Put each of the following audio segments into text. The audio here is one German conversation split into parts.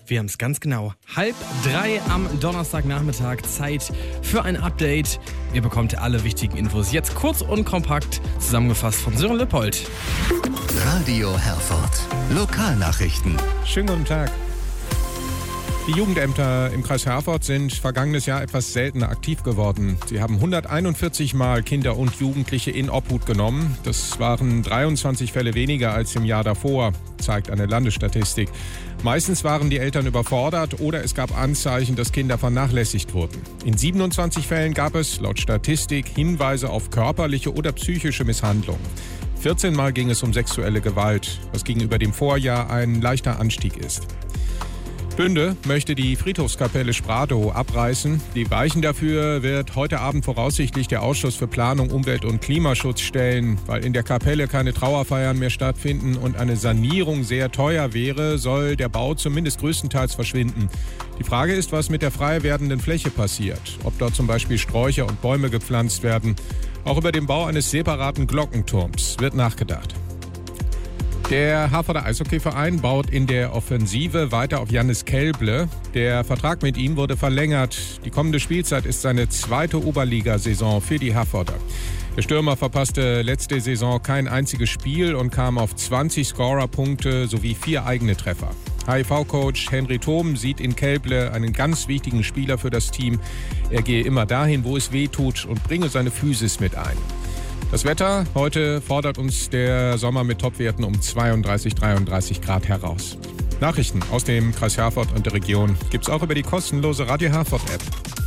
Wir haben es ganz genau. 2:30 am Donnerstagnachmittag. Zeit für ein Update. Ihr bekommt alle wichtigen Infos jetzt kurz und kompakt zusammengefasst von Sören Lippold. Radio Herford. Lokalnachrichten. Schönen guten Tag. Die Jugendämter im Kreis Herford sind vergangenes Jahr etwas seltener aktiv geworden. Sie haben 141 Mal Kinder und Jugendliche in Obhut genommen. Das waren 23 Fälle weniger als im Jahr davor, zeigt eine Landesstatistik. Meistens waren die Eltern überfordert oder es gab Anzeichen, dass Kinder vernachlässigt wurden. In 27 Fällen gab es, laut Statistik, Hinweise auf körperliche oder psychische Misshandlung. 14 Mal ging es um sexuelle Gewalt, was gegenüber dem Vorjahr ein leichter Anstieg ist. Bünde möchte die Friedhofskapelle Spradow abreißen. Die Weichen dafür wird heute Abend voraussichtlich der Ausschuss für Planung, Umwelt und Klimaschutz stellen. Weil in der Kapelle keine Trauerfeiern mehr stattfinden und eine Sanierung sehr teuer wäre, soll der Bau zumindest größtenteils verschwinden. Die Frage ist, was mit der frei werdenden Fläche passiert. Ob dort zum Beispiel Sträucher und Bäume gepflanzt werden. Auch über den Bau eines separaten Glockenturms wird nachgedacht. Der Herforder Eishockeyverein baut in der Offensive weiter auf Jannis Kelble. Der Vertrag mit ihm wurde verlängert. Die kommende Spielzeit ist seine zweite Oberligasaison für die Herforder. Der Stürmer verpasste letzte Saison kein einziges Spiel und kam auf 20 Scorerpunkte sowie 4 eigene Treffer. HIV-Coach Henry Thom sieht in Kelble einen ganz wichtigen Spieler für das Team. Er gehe immer dahin, wo es weh tut und bringe seine Physis mit ein. Das Wetter, heute fordert uns der Sommer mit Topwerten um 32, 33 Grad heraus. Nachrichten aus dem Kreis Herford und der Region gibt's auch über die kostenlose Radio Herford App.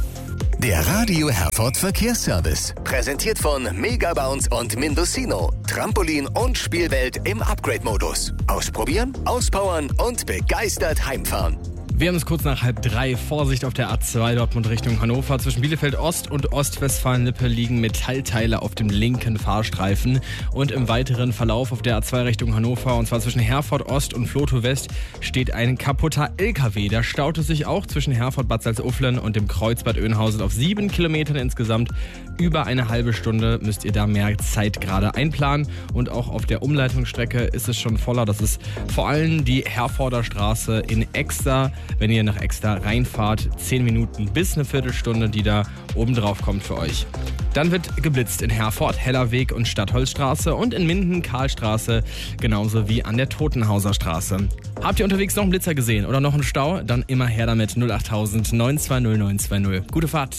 Der Radio Herford Verkehrsservice. Präsentiert von Megabounce und Mindocino. Trampolin und Spielwelt im Upgrade-Modus. Ausprobieren, auspowern und begeistert heimfahren. Wir haben es kurz nach 2:30. Vorsicht auf der A2 Dortmund Richtung Hannover. Zwischen Bielefeld Ost und Ostwestfalen-Lippe liegen Metallteile auf dem linken Fahrstreifen. Und im weiteren Verlauf auf der A2 Richtung Hannover, und zwar zwischen Herford Ost und Flotow West, steht ein kaputter LKW. Der staute sich auch zwischen Herford-Bad Salzuflen und dem Kreuzbad Oeynhausen auf 7 Kilometern insgesamt. Über eine halbe Stunde müsst ihr da mehr Zeit gerade einplanen. Und auch auf der Umleitungsstrecke ist es schon voller. Das ist vor allem die Herforder Straße in Exter. Wenn ihr nach Exter reinfahrt, 10 Minuten bis eine Viertelstunde, die da oben drauf kommt für euch. Dann wird geblitzt in Herford, Hellerweg und Stadtholzstraße und in Minden Karlstraße, genauso wie an der Totenhauser Straße. Habt ihr unterwegs noch einen Blitzer gesehen oder noch einen Stau? Dann immer her damit 08000 920 920. Gute Fahrt.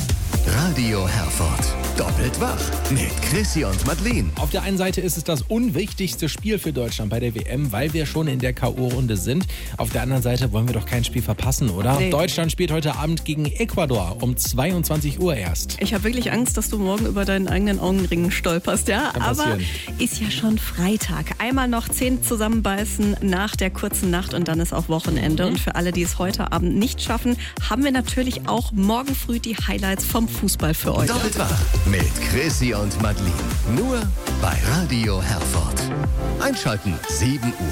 Radio Herford. Doppelt wach mit Chrissy und Madeleine. Auf der einen Seite ist es das unwichtigste Spiel für Deutschland bei der WM, weil wir schon in der K.O.-Runde sind. Auf der anderen Seite wollen wir doch kein Spiel verpassen, oder? Nee. Deutschland spielt heute Abend gegen Ecuador um 22 Uhr erst. Ich habe wirklich Angst, dass du morgen über deinen eigenen Augenring stolperst, ja? Aber ist ja schon Freitag. Einmal noch 10 zusammenbeißen nach der kurzen Nacht und dann ist auch Wochenende. Und für alle, die es heute Abend nicht schaffen, haben wir natürlich auch morgen früh die Highlights vom Fußball für euch. Doppelt wach mit Chrissy und Madeleine. Nur bei Radio Herford. Einschalten 7 Uhr.